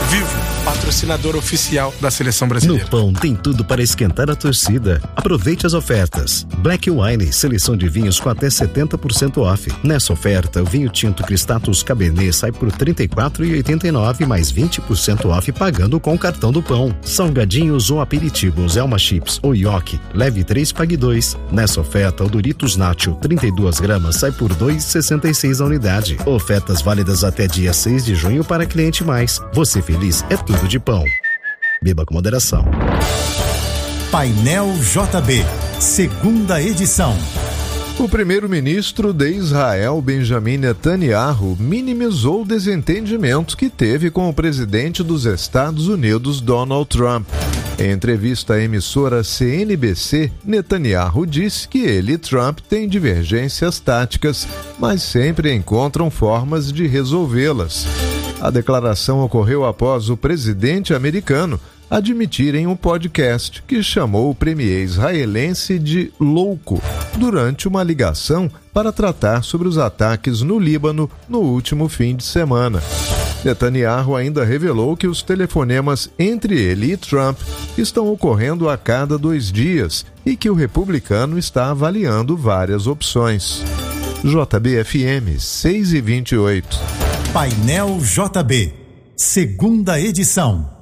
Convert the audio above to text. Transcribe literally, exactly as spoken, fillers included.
Vivo, patrocinador oficial da seleção brasileira. No Pão tem tudo para esquentar a torcida. Aproveite as ofertas. Black Wine, seleção de vinhos com até setenta por cento off. Nessa oferta, o vinho tinto Cristatus Cabernet sai por trinta e quatro reais e oitenta e nove centavos mais vinte por cento off pagando com o cartão do Pão. Salgadinhos ou aperitivos Elma Chips ou Yoki, leve três, pague dois. Nessa oferta, o Doritos Nacho trinta e duas gramas sai por dois reais e sessenta e seis centavos a unidade. Ofertas válidas até dia seis de junho para cliente mais. Você feliz é tudo de Pão. Beba com moderação. Painel J B, segunda edição. O primeiro-ministro de Israel, Benjamin Netanyahu, minimizou o desentendimento que teve com o presidente dos Estados Unidos, Donald Trump. Em entrevista à emissora C N B C, Netanyahu disse que ele e Trump têm divergências táticas, mas sempre encontram formas de resolvê-las. A declaração ocorreu após o presidente americano admitir em um podcast que chamou o premier israelense de louco durante uma ligação para tratar sobre os ataques no Líbano no último fim de semana. Netanyahu ainda revelou que os telefonemas entre ele e Trump estão ocorrendo a cada dois dias e que o republicano está avaliando várias opções. J B F M seis e vinte e oito. Painel J B, segunda edição.